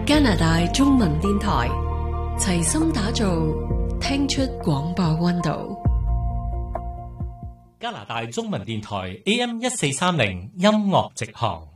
加拿大中文電台齊心打造聽出廣播溫度。 加拿大中文電台 AM1430 音樂直航。